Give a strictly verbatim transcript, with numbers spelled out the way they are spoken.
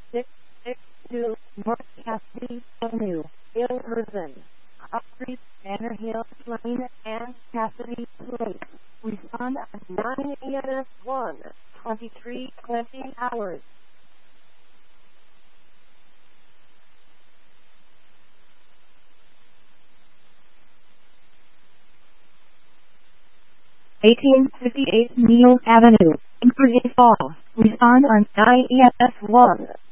six six two North Cassidy Avenue, Hill Irvin, Hop Street, Banner Hill Lane, and Cassidy Place. Respond at nine E M S one, twenty-three twenty hours. eighteen fifty-eight Neal Avenue, Inverday Falls. Respond on nine E M S one.